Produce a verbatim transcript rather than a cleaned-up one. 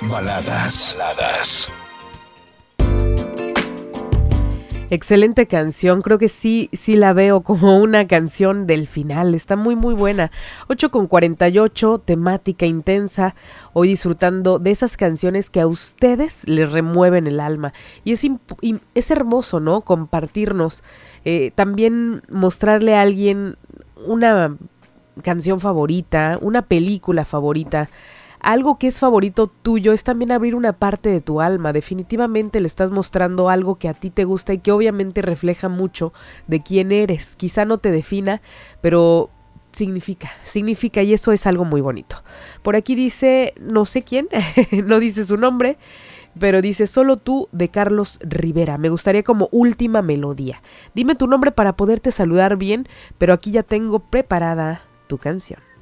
Baladas. Baladas. Excelente canción, creo que sí, sí la veo como una canción del final, está muy muy buena. ocho con cuarenta y ocho, temática intensa, hoy disfrutando de esas canciones que a ustedes les remueven el alma. Y es, imp- y es hermoso, ¿no? Compartirnos, eh, también mostrarle a alguien una canción favorita, una película favorita. Algo que es favorito tuyo es también abrir una parte de tu alma. Definitivamente le estás mostrando algo que a ti te gusta y que obviamente refleja mucho de quién eres. Quizá no te defina, pero significa, significa y eso es algo muy bonito. Por aquí dice, no sé quién, no dice su nombre, pero dice Solo tú de Carlos Rivera. Me gustaría como última melodía. Dime tu nombre para poderte saludar bien, pero aquí ya tengo preparada tu canción.